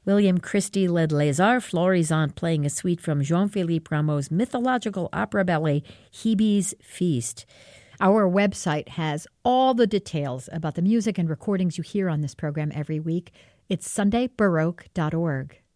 William Christie led Les Arts Florissants, playing a suite from Jean-Philippe Rameau's mythological opera ballet, Hebe's Feast. Our website has all the details about the music and recordings you hear on this program every week. It's sundaybaroque.org.